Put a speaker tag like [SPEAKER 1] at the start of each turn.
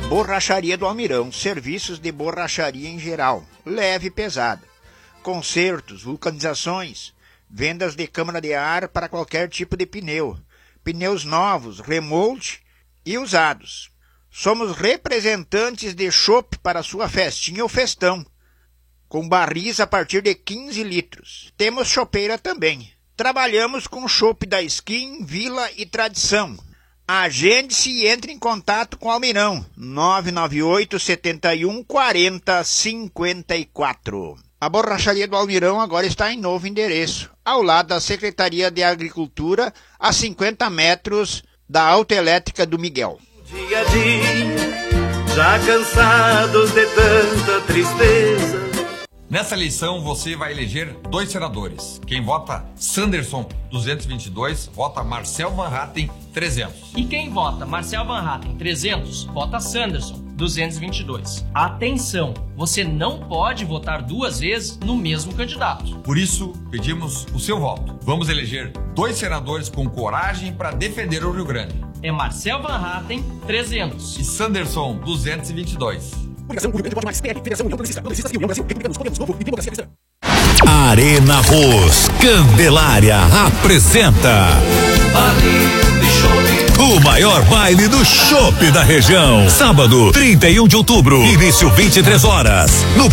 [SPEAKER 1] Borracharia do Almirão, serviços de borracharia em geral, leve e pesada. Consertos, vulcanizações, vendas de câmara de ar para qualquer tipo de pneu. Pneus novos, remolt e usados. Somos representantes de chopp para sua festinha ou festão, com barris a partir de 15 litros. Temos chopeira também. Trabalhamos com chopp da Skin, Vila e Tradição. Agende-se e entre em contato com o Almirão, 998 71 40 54. A borracharia do Almirão agora está em novo endereço, ao lado da Secretaria de Agricultura, a 50 metros da Autoelétrica do Miguel.
[SPEAKER 2] Dia a dia, já cansados de tanta tristeza.
[SPEAKER 3] Nessa eleição você vai eleger 2 senadores. Quem vota Sanderson 222, vota Marcel Van Hatten 300.
[SPEAKER 4] E quem vota Marcel Van Hatten 300, vota Sanderson 222. Atenção, você não pode votar 2 vezes no mesmo candidato.
[SPEAKER 3] Por isso, pedimos o seu voto. Vamos eleger 2 senadores com coragem para defender o Rio Grande.
[SPEAKER 4] É Marcel Van Hatten 300
[SPEAKER 3] e Sanderson 222.
[SPEAKER 5] Arena Rose Candelária apresenta o maior baile do chopp da região. Sábado, 31 de outubro, início 23 horas, no